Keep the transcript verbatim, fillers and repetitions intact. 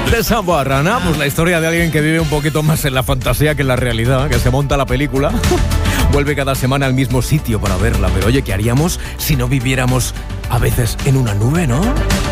De Sambor Arana, pues la historia de alguien que vive un poquito más en la fantasía que en la realidad, que se monta la película, vuelve cada semana al mismo sitio para verla. Pero oye, ¿qué haríamos si no viviéramos a veces en una nube, no?